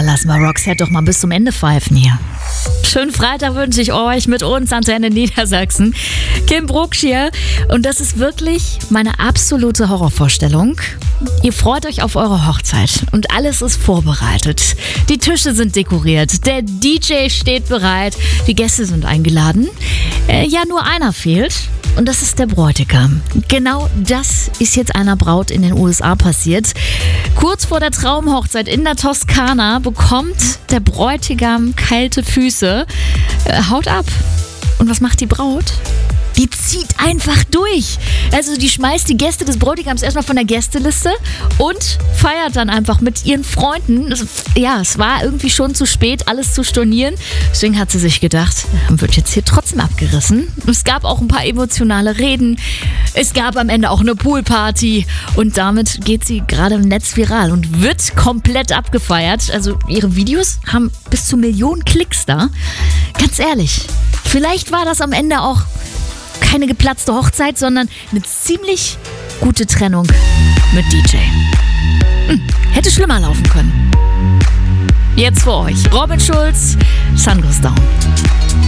lassen wir Roxette doch mal bis zum Ende pfeifen hier. Schönen Freitag wünsche ich euch mit uns, Antenne Niedersachsen. Kim Brugsch hier. Und das ist wirklich meine absolute Horrorvorstellung. Ihr freut euch auf eure Hochzeit und alles ist vorbereitet. Die Tische sind dekoriert, der DJ steht bereit, die Gäste sind eingeladen. Ja, nur einer fehlt. Und das ist der Bräutigam. Genau das ist jetzt einer Braut in den USA passiert. Kurz vor der Traumhochzeit in der Toskana bekommt der Bräutigam kalte Füße. Haut ab. Und was macht die Braut? Die zieht einfach durch. Also die schmeißt die Gäste des Bräutigams erstmal von der Gästeliste und feiert dann einfach mit ihren Freunden. Es war irgendwie schon zu spät, alles zu stornieren. Deswegen hat sie sich gedacht, wird jetzt hier trotzdem abgerissen. Es gab auch ein paar emotionale Reden. Es gab am Ende auch eine Poolparty. Und damit geht sie gerade im Netz viral und wird komplett abgefeiert. Also ihre Videos haben bis zu Millionen Klicks da. Ganz ehrlich, vielleicht war das am Ende auch keine geplatzte Hochzeit, sondern eine ziemlich gute Trennung mit DJ. Hätte schlimmer laufen können. Jetzt für euch Robin Schulz, Sun Goes Down.